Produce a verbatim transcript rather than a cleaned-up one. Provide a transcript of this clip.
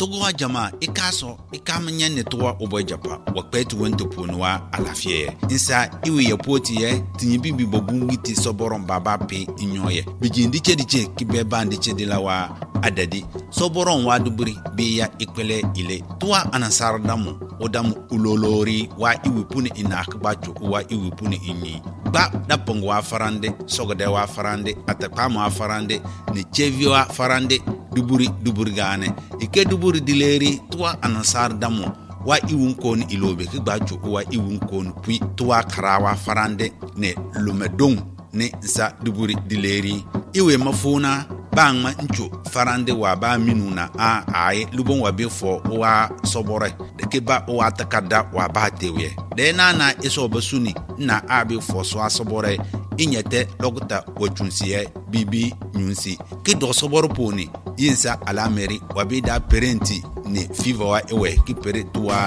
togo wa jama ikaso ikamnya netwa obo japa wakpetu wento ponwa alafie insa iwe ye poti ye tinyi bibi bogungi ti soboron baba pe inyoye bijindi chediche kibe bandi chedila wa adadi soboron wa duburi biya ikwele ile tuwa anasar damu odamu ulolori wa iwe puni inakba choku wa iwe puni inyi ba da pongo wa farande sogode wa farande atakama wa farande ni chevi wa farande duburi duburi gane ike duburi dileri tuwa anasar damu wa iwun kon ilobe ki gbajo wa iwun kon pui tuwa karawa farande ne lumedong ne za duburi dileri iwe mafuna bangma ncho farande wa ba minuna a ai lubon wa be fo wa sobore de ke ba wa takada wa ba tewe de na na iso basuni na abi fo so asobore inyete lokuta wachunsiye bibi nyunsi ki do soboro poni yinsa alameri wa be da parenti ne fiva wa ewe ki pere tuwa